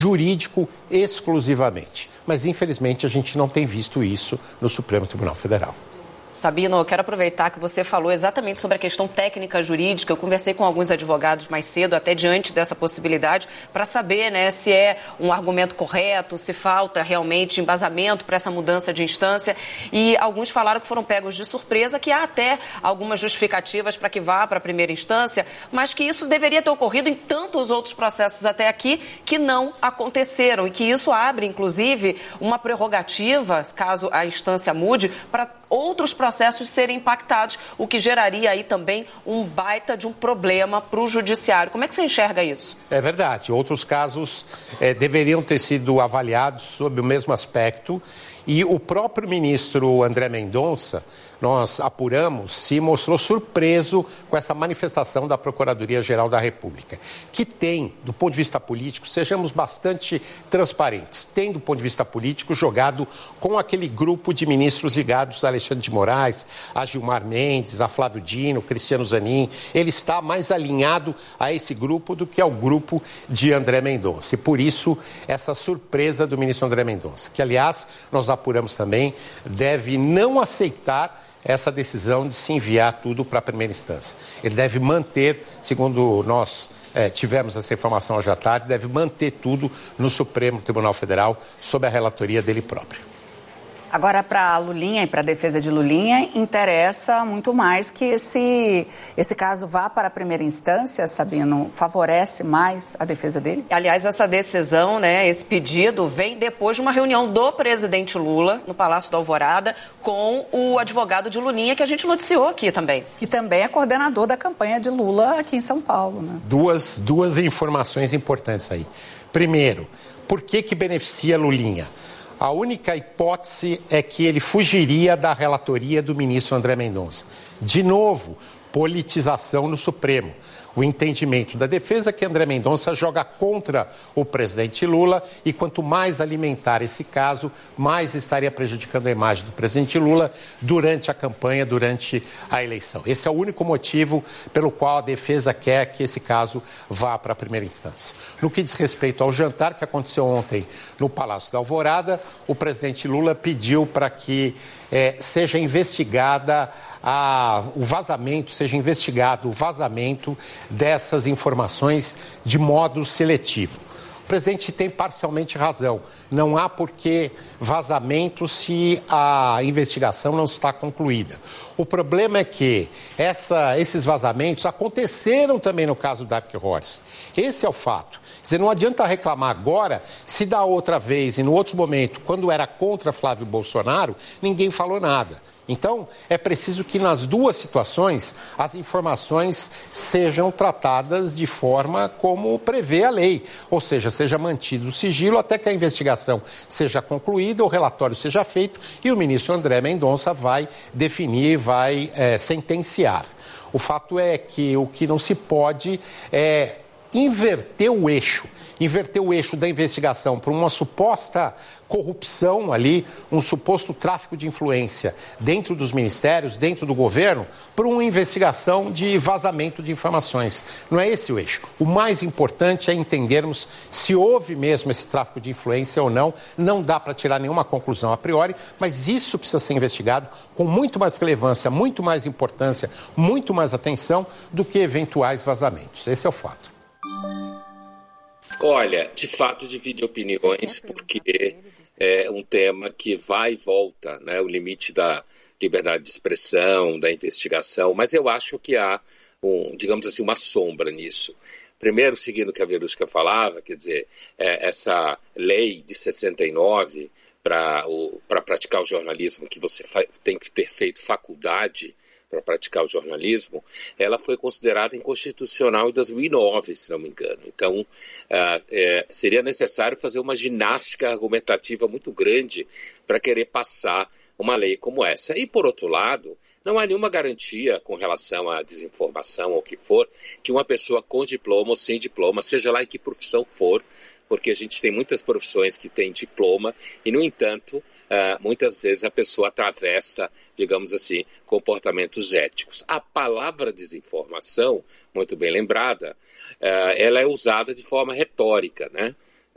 jurídico exclusivamente. Mas, infelizmente, a gente não tem visto isso no Supremo Tribunal Federal. Sabino, eu quero aproveitar que você falou exatamente sobre a questão técnica jurídica. Eu conversei com alguns advogados mais cedo, até diante dessa possibilidade, para saber, né, se é um argumento correto, se falta realmente embasamento para essa mudança de instância. E alguns falaram que foram pegos de surpresa, que há até algumas justificativas para que vá para a primeira instância, mas que isso deveria ter ocorrido em tantos outros processos até aqui que não aconteceram. E que isso abre, inclusive, uma prerrogativa, caso a instância mude, para outros processos serem impactados, o que geraria aí também um baita de um problema para o judiciário. Como é que você enxerga isso? É verdade. Outros casos deveriam ter sido avaliados sob o mesmo aspecto e o próprio ministro André Mendonça, nós apuramos, se mostrou surpreso com essa manifestação da Procuradoria-Geral da República, que tem, do ponto de vista político, sejamos bastante transparentes, tem, do ponto de vista político, jogado com aquele grupo de ministros ligados a Alexandre de Moraes, a Gilmar Mendes, a Flávio Dino, Cristiano Zanin. Ele está mais alinhado a esse grupo do que ao grupo de André Mendonça. E por isso, essa surpresa do ministro André Mendonça, que, aliás, nós apuramos também, deve não aceitar essa decisão de se enviar tudo para a primeira instância. Ele deve manter, segundo nós tivemos essa informação hoje à tarde, deve manter tudo no Supremo Tribunal Federal sob a relatoria dele próprio. Agora, para a Lulinha e para a defesa de Lulinha, interessa muito mais que esse caso vá para a primeira instância, Sabino, favorece mais a defesa dele? Aliás, essa decisão, né, esse pedido, vem depois de uma reunião do presidente Lula, no Palácio da Alvorada, com o advogado de Lulinha, que a gente noticiou aqui também. Que também é coordenador da campanha de Lula aqui em São Paulo, né? Duas informações importantes aí. Primeiro, por que beneficia Lulinha? A única hipótese é que ele fugiria da relatoria do ministro André Mendonça. De novo, politização no Supremo. O entendimento da defesa é que André Mendonça joga contra o presidente Lula e quanto mais alimentar esse caso, mais estaria prejudicando a imagem do presidente Lula durante a campanha, durante a eleição. Esse é o único motivo pelo qual a defesa quer que esse caso vá para a primeira instância. No que diz respeito ao jantar que aconteceu ontem no Palácio da Alvorada, o presidente Lula pediu para que seja investigado o vazamento dessas informações de modo seletivo. O presidente tem parcialmente razão. Não há por que vazamento se a investigação não está concluída. O problema é que esses vazamentos aconteceram também no caso Dark Horse. Esse é o fato. Quer dizer, não adianta reclamar agora se da outra vez e no outro momento, quando era contra Flávio Bolsonaro, ninguém falou nada. Então, é preciso que nas duas situações as informações sejam tratadas de forma como prevê a lei. Ou seja, seja mantido o sigilo até que a investigação seja concluída, o relatório seja feito e o ministro André Mendonça vai definir, vai sentenciar. O fato é que o que não se pode é inverter o eixo da investigação para uma suposta corrupção ali, um suposto tráfico de influência dentro dos ministérios, dentro do governo, para uma investigação de vazamento de informações. Não é esse o eixo. O mais importante é entendermos se houve mesmo esse tráfico de influência ou não. Não dá para tirar nenhuma conclusão a priori, mas isso precisa ser investigado com muito mais relevância, muito mais importância, muito mais atenção do que eventuais vazamentos. Esse é o fato. Olha, de fato divide opiniões, porque é um tema que vai e volta, né? O limite da liberdade de expressão, da investigação, mas eu acho que há, digamos assim, uma sombra nisso. Primeiro, seguindo o que a Verusca falava, quer dizer, essa lei de 69 para praticar o jornalismo, que você tem que ter feito faculdade para praticar o jornalismo, ela foi considerada inconstitucional em 2009, se não me engano. Então, seria necessário fazer uma ginástica argumentativa muito grande para querer passar uma lei como essa. E, por outro lado, não há nenhuma garantia com relação à desinformação ou o que for, que uma pessoa com diploma ou sem diploma, seja lá em que profissão for, porque a gente tem muitas profissões que têm diploma e, no entanto, muitas vezes a pessoa atravessa, digamos assim, comportamentos éticos. A palavra desinformação, muito bem lembrada, ela é usada de forma retórica, né?